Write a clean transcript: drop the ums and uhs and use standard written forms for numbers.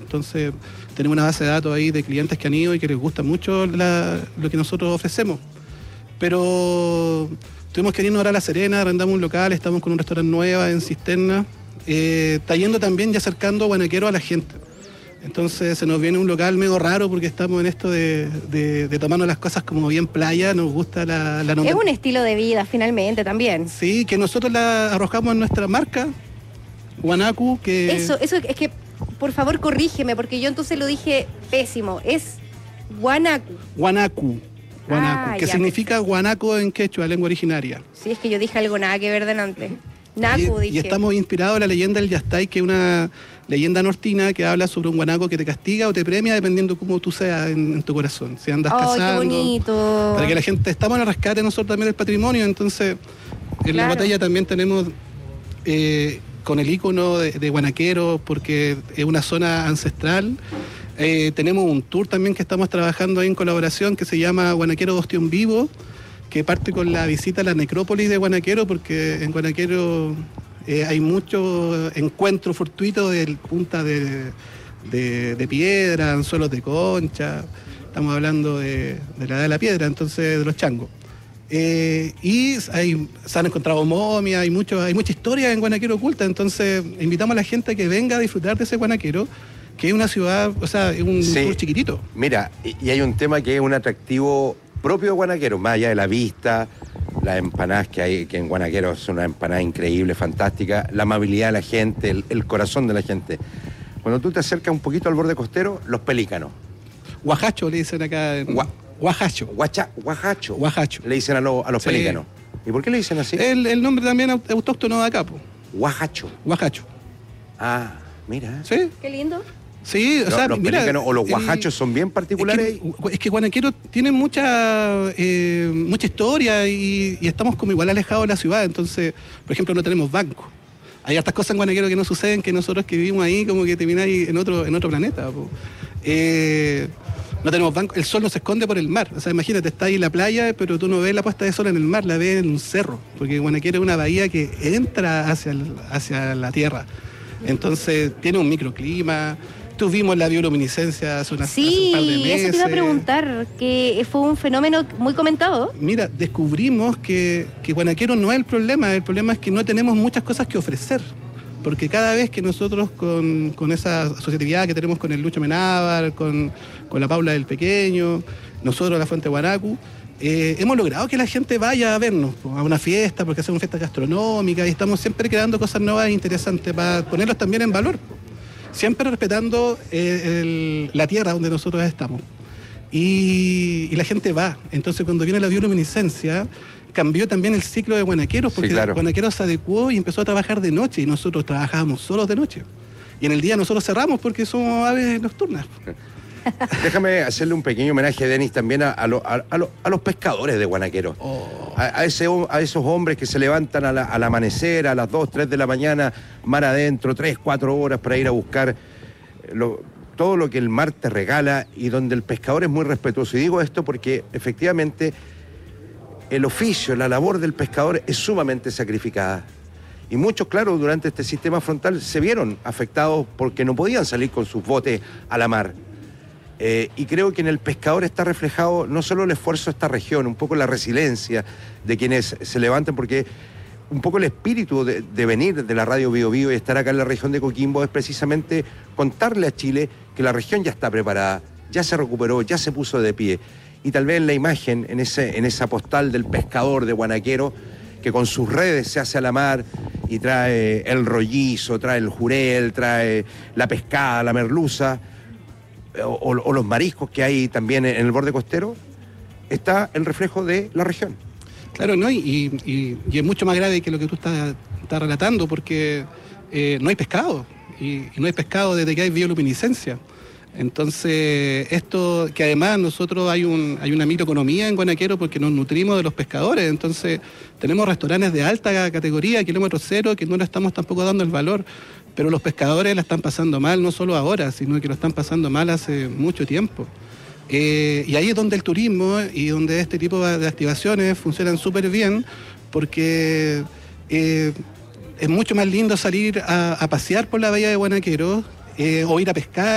Entonces tenemos una base de datos ahí de clientes que han ido y que les gusta mucho lo que nosotros ofrecemos. Pero tuvimos que irnos ahora a La Serena, arrendamos un local, estamos con un restaurante nuevo en Cisterna, está yendo también y acercando Guanaquero a la gente. Entonces se nos viene un local medio raro porque estamos en esto de tomarnos las cosas como bien playa, nos gusta la Es un estilo de vida finalmente también. Sí, que nosotros la arrojamos en nuestra marca, Guanacu, que... Eso es que, por favor, corrígeme, porque yo entonces lo dije pésimo. Es Guanacu. Guanacu, que ya, significa guanaco en quechua, lengua originaria. Sí, es que yo dije algo nada que ver delante. Nacu, dije. Y estamos inspirados en la leyenda del Yastay, que es una leyenda nortina que habla sobre un guanaco que te castiga o te premia dependiendo cómo tú seas en tu corazón. Si andas cazando. ¡Qué bonito! Para que la gente... Estamos en el rescate nosotros también del patrimonio, entonces en la botella también tenemos... con el ícono de Guanaquero, porque es una zona ancestral. Tenemos un tour también que estamos trabajando ahí en colaboración que se llama Guanaquero Ostión Vivo, que parte con la visita a la necrópolis de Guanaquero, porque en Guanaquero hay mucho encuentro fortuito de punta de piedra, anzuelos de concha. Estamos hablando de la edad de la piedra, entonces de los changos. Y se han encontrado momias, hay mucha historia en Guanaquero oculta, entonces invitamos a la gente a que venga a disfrutar de ese Guanaquero, que es una ciudad, o sea, es un tour chiquitito. Mira, y hay un tema que es un atractivo propio de Guanaquero, más allá de la vista, las empanadas que hay, que en Guanaquero son una empanada increíble, fantástica, la amabilidad de la gente, el corazón de la gente. Cuando tú te acercas un poquito al borde costero, los pelícanos. Guajacho le dicen acá en... Guajacho. Guajacho. Le dicen a los pelícanos. ¿Y por qué le dicen así? El nombre también autóctono de acá, po. Guajacho. Ah, mira. ¿Sí? Qué lindo. Sí, o sea, los pelícanos o los guajachos son bien particulares. Es que Guanaquero tiene mucha historia y estamos como igual alejados de la ciudad, entonces, por ejemplo, no tenemos banco. Hay hartas cosas en Guanaquero que no suceden, que nosotros que vivimos ahí como que termináis en otro planeta, po. No tenemos banco, el sol no se esconde por el mar. O sea, imagínate, está ahí en la playa, pero tú no ves la puesta de sol en el mar, la ves en un cerro, porque Guanaquero es una bahía que entra hacia la tierra. Entonces, tiene un microclima. Tuvimos la bioluminiscencia hace un par de meses. Sí, eso te iba a preguntar, que fue un fenómeno muy comentado. Mira, descubrimos que Guanaquero no es el problema es que no tenemos muchas cosas que ofrecer. Porque cada vez que nosotros con esa asociatividad que tenemos con el Lucho Menábar, con la Paula del Pequeño, nosotros la Fuente Guanacu, hemos logrado que la gente vaya a vernos a una fiesta, porque hacemos fiestas gastronómicas y estamos siempre creando cosas nuevas e interesantes para ponerlos también en valor. Siempre respetando la tierra donde nosotros estamos. Y la gente va. Entonces cuando viene la bioluminiscencia, cambió también el ciclo de Guanaqueros, porque Guanaqueros se adecuó y empezó a trabajar de noche, y nosotros trabajábamos solos de noche. Y en el día nosotros cerramos porque somos aves nocturnas. Déjame hacerle un pequeño homenaje, Denis, también a los pescadores de Guanaquero. A esos hombres que se levantan al amanecer, a las 2, 3 de la mañana, mar adentro, 3, 4 horas para ir a buscar todo lo que el mar te regala, y donde el pescador es muy respetuoso. Y digo esto porque efectivamente el oficio, la labor del pescador es sumamente sacrificada. Y muchos, claro, durante este sistema frontal se vieron afectados porque no podían salir con sus botes a la mar. Y creo que en el pescador está reflejado no solo el esfuerzo de esta región, un poco la resiliencia de quienes se levantan, porque un poco el espíritu de venir de la Radio Bío Bío y estar acá en la región de Coquimbo es precisamente contarle a Chile que la región ya está preparada, ya se recuperó, ya se puso de pie. Y tal vez en la imagen, en esa postal del pescador de Guanaquero, que con sus redes se hace a la mar y trae el rollizo, trae el jurel, trae la pescada, la merluza, o los mariscos que hay también en el borde costero, está el reflejo de la región. Claro, ¿no? Y es mucho más grave que lo que tú estás relatando, porque no hay pescado, y no hay pescado desde que hay bioluminiscencia. Entonces, esto que además nosotros hay una microeconomía en Guanaquero porque nos nutrimos de los pescadores, entonces tenemos restaurantes de alta categoría, kilómetro cero, que no le estamos tampoco dando el valor, pero los pescadores la están pasando mal, no solo ahora, sino que lo están pasando mal hace mucho tiempo. Y ahí es donde el turismo y donde este tipo de activaciones funcionan súper bien, porque es mucho más lindo salir a pasear por la bahía de Guanaquero o ir a pescar.